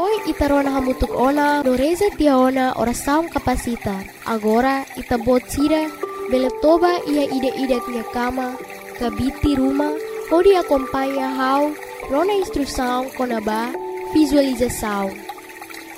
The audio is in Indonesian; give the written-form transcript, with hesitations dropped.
Noi itarona hamutuk ona no reza tiaona ora saung kapasita. Agora itabot sira bele toba ia ide-ide tia kama kabiti rumah pode acompanha how rona instrução konaba visualização.